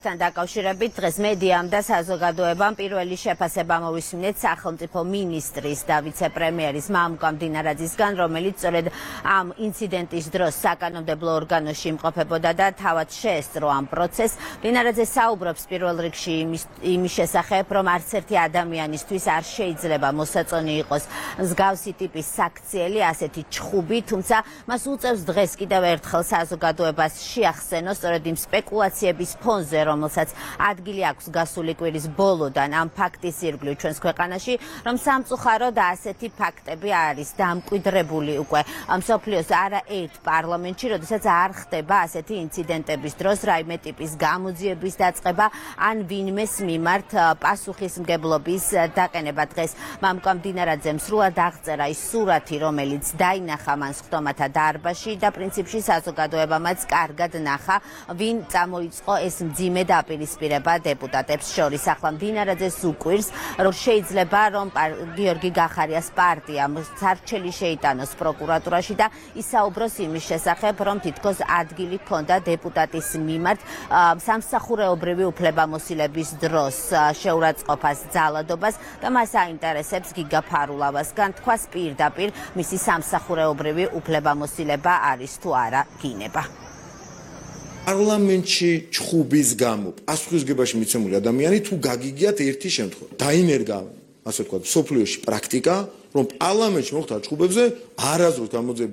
თან დაკავშირებით დღეს მედიამ და საზოგადოებამ პირველი შეფასება მოვისმინეთ სახელმწიფო მინისტრის და ვიცე-პრემიერის მამუკა მდინარაძისგან, რომელიც სწორედ ამ ინციდენტის დროს საკანონმდებლო ორგანოში იმყოფებოდა და თავად შეესწრო ამ პროცესს. მდინარაძე საუბრობს პირველ რიგში იმის შესახებ, რომ არც ერთი ადამიანისთვის არ შეიძლება მოსაწონი იყოს მსგავსი ტიპის საქციელი, ასეთი ჩხუბი, თუმცა მას უწევს დღეს კიდევ ერთხელ საზოგადოებას შეახსენოს სწორედ იმ სპეკულაციების ფონზე, რომელსაც ადგილი აქვს გასული კვირის ბოლოდან ამ ფაქტის ირგვლივ ჩვენს ქვეყანაში, რომ სამწუხაროდ ასეთი ფაქტები არის დამკვიდრებული უკვე მსოფლიოს არაერთ პარლამენტში, როდესაც არ ხდება ასეთი ინციდენტების დროს რაიმე ტიპის გამოძიების დაწყება ან ვინმეს მიმართ პასუხისმგებლობის დაყენება. დღეს მამუკა მდინარაძემ სრულად აღწერა ის სურათი, რომელიც დაინახა მან სხდომათა დარბაზში და პრინციპში საზოგადოებამაც კარგად ნახა, ვინ წამოიწყო ეს მძიმე დაპირისპირება დეპუტატებს შორის. ახლა მდინარაძეს უკვირს, რომ შეიძლება რომ გიორგი გახარიას პარტიამ სარჩელი შეიტანოს პროკურატურაში და ისაუბროს იმის შესახებ, რომ თითქოს ადგილი ჰქონდა დეპუტატის მიმართ სამსახურეობრივი უფლებამოსილების დროს შეურაცხყოფას, ძალადობას და მას აინტერესებს გიგა ფარულავასგან თქვას პირდაპირ მისი სამსახურეობრივი უფლებამოსილება არის თუ არა გინება. პარლამენტში ჩხუბის გამო პასუხისმგებაში მიცემული ადამიანი თუ გაგიგიათ ერთი შემთხვევა. დაინერგა, ასე ვთქვათ, სოფლიოში პრაქტიკა, რომ პარლამენტში მოხდა ჩხუბებზე არასდროს გამოძიების